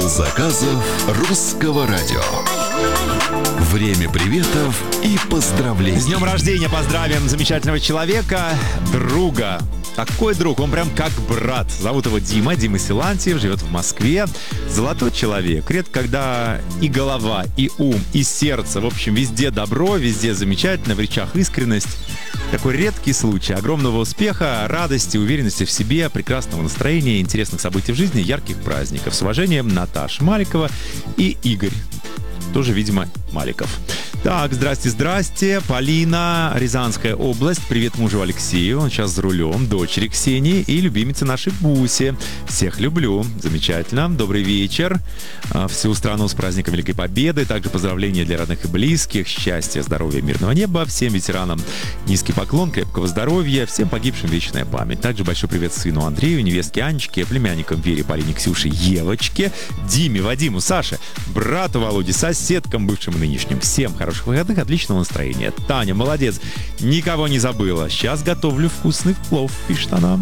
заказов русского радио. Время приветов и поздравлений. С днем рождения поздравим замечательного человека, друга. Такой друг, он прям как брат. Зовут его Дима Силантьев, живет в Москве. Золотой человек. Редко когда и голова, и ум, и сердце. В общем, везде добро, везде замечательно, в речах искренность. Такой редкий случай огромного успеха, радости, уверенности в себе, прекрасного настроения, интересных событий в жизни, ярких праздников. С уважением, Наташа Маликова и Игорь. Тоже, видимо, Маликов. Так, здрасте. Полина, Рязанская область. Привет мужу Алексею, он сейчас за рулем. Дочери Ксении и любимице нашей Бусе. Всех люблю. Замечательно. Добрый вечер. Всю страну с праздником Великой Победы. Также поздравления для родных и близких. Счастья, здоровья, мирного неба. Всем ветеранам низкий поклон, крепкого здоровья. Всем погибшим вечная память. Также большой привет сыну Андрею, невестке Анечке, племянникам Вере, Полине, Ксюше, Евочке, Диме, Вадиму, Саше, брату Володе, соседкам бывшим и нынешним. Всем хороших выходных, отличного настроения. Таня, молодец, никого не забыла. Сейчас готовлю вкусный плов, пишет она.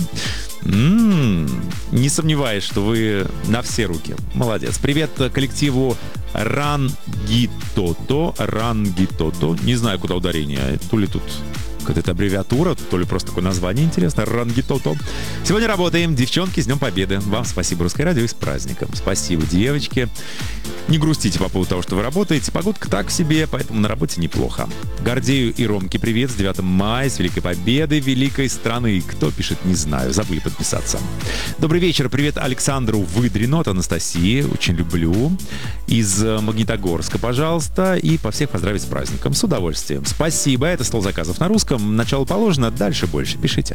Не сомневаюсь, что вы на все руки. Молодец. Привет коллективу Рангитото. Не знаю, куда ударение. То ли тут какая-то аббревиатура, то ли просто такое название интересное. Рангитото. Сегодня работаем. Девчонки, с Днем Победы. Вам спасибо, Русское радио, и с праздником. Спасибо, девочки. Не грустите по поводу того, что вы работаете. Погодка так себе, поэтому на работе неплохо. Гордею и Ромке привет. С 9 мая, с Великой Победой великой страны. Кто пишет, не знаю. Забыли подписаться. Добрый вечер. Привет Александру Выдрину от Анастасии. Очень люблю. Из Магнитогорска, пожалуйста. И по всех поздравить с праздником. С удовольствием. Спасибо. Это стол заказов на русском. Начало положено. Дальше больше. Пишите.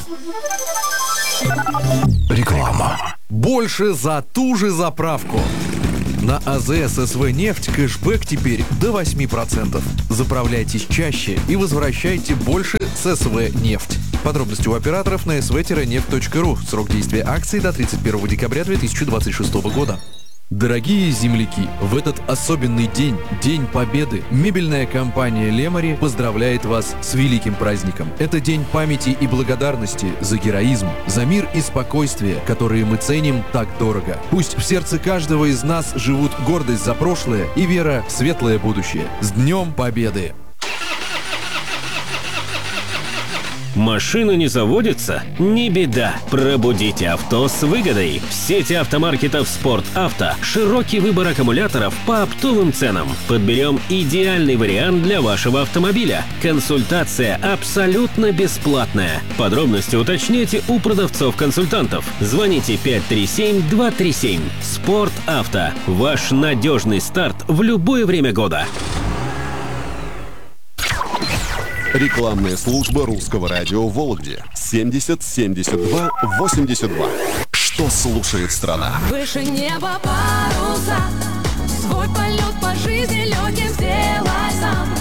Реклама. Больше за ту же заправку. На АЗС СВ «Нефть» кэшбэк теперь до 8%. Заправляйтесь чаще и возвращайте больше с СВ «Нефть». Подробности у операторов на sv-neft.ru. Срок действия акции до 31 декабря 2026 года. Дорогие земляки, в этот особенный день, День Победы, мебельная компания «Лемари» поздравляет вас с великим праздником. Это день памяти и благодарности за героизм, за мир и спокойствие, которые мы ценим так дорого. Пусть в сердце каждого из нас живут гордость за прошлое и вера в светлое будущее. С Днем Победы! Машина не заводится? Не беда. Пробудите авто с выгодой. В сети автомаркетов «Спорт Авто» широкий выбор аккумуляторов по оптовым ценам. Подберем идеальный вариант для вашего автомобиля. Консультация абсолютно бесплатная. Подробности уточните у продавцов-консультантов. Звоните 537-237. «Спорт Авто». Ваш надежный старт в любое время года. Рекламная служба русского радио в Вологде. 70 72 82. Что слушает страна? Выше неба паруса, свой полет по жизни легким сделай сам.